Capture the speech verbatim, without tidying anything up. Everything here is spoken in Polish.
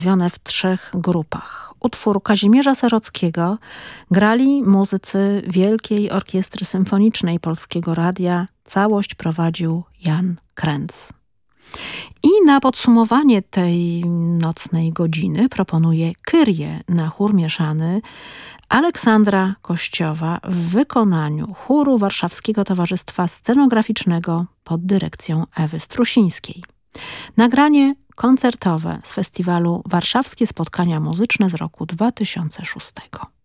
przedstawione w trzech grupach. Utwór Kazimierza Serockiego grali muzycy Wielkiej Orkiestry Symfonicznej Polskiego Radia. Całość prowadził Jan Kręc. I na podsumowanie tej nocnej godziny proponuję Kyrię na chór mieszany Aleksandra Kościowa w wykonaniu chóru Warszawskiego Towarzystwa Scenograficznego pod dyrekcją Ewy Strusińskiej. Nagranie koncertowe z festiwalu Warszawskie Spotkania Muzyczne z roku dwa tysiące szóstego.